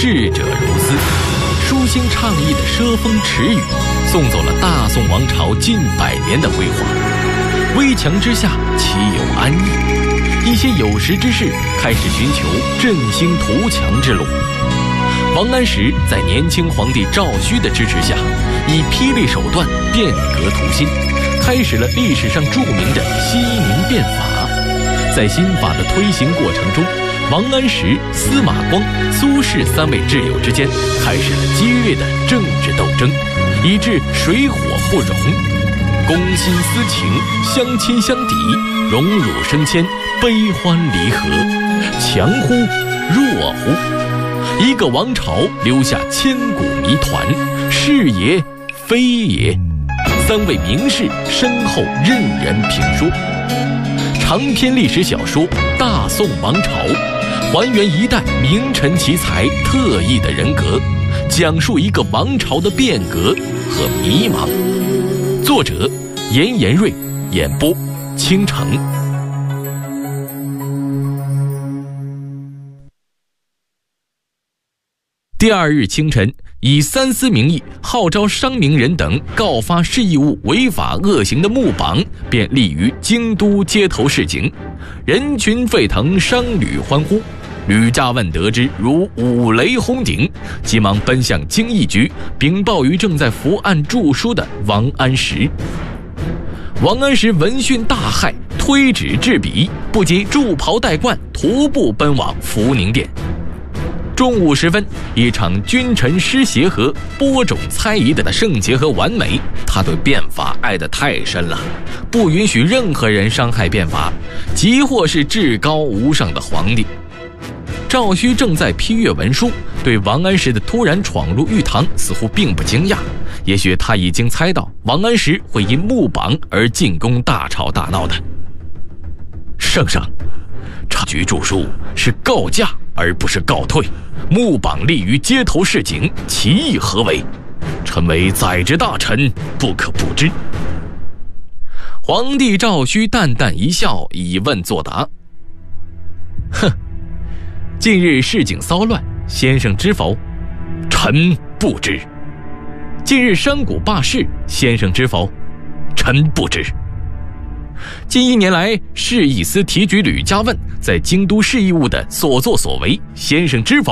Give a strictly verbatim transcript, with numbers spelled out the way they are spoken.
逝者如斯。舒心畅意的奢风驰语，送走了大宋王朝近百年的辉煌。危墙之下，岂有安逸？一些有识之士开始寻求振兴图强之路。王安石在年轻皇帝赵顼的支持下，以霹雳手段变革图新，开始了历史上著名的西宁变法。在新法的推行过程中，王安石、司马光、苏轼三位挚友之间开始了激烈的政治斗争，以致水火不容，公心私情，相亲相抵，荣辱升迁，悲欢离合，强乎弱乎。一个王朝留下千古谜团，是也非也。三位名士身后任人评说。长篇历史小说《大宋王朝》，还原一代名臣奇才特异的人格，讲述一个王朝的变革和迷茫。作者严延瑞，演播倾城。第二日清晨，以三司名义号召商名人等告发市义务违法恶行的木榜便立于京都街头市井，人群沸腾，商旅欢呼。吕家万得知如五雷轰顶，急忙奔向京义局禀报于正在伏案著书的王安石。王安石闻讯大骇，推指制笔，不及束袍带冠，徒步奔往福宁殿。中午时分，一场君臣诗协和、播种猜疑的圣洁和完美，他对变法爱得太深了，不允许任何人伤害变法，即或是至高无上的皇帝。赵顼正在批阅文书，对王安石的突然闯入御堂似乎并不惊讶，也许他已经猜到王安石会因木榜而进宫大吵大闹的。圣上，察局著书是告假而不是告退，木榜立于街头市井，其意何为？臣为宰执大臣，不可不知。皇帝赵顼淡淡一笑，以问作答。哼，近日市井骚乱，先生知否？臣不知。近日山谷罢市，先生知否？臣不知。近一年来，市议司提举吕家问在京都市义务的所作所为，先生知否？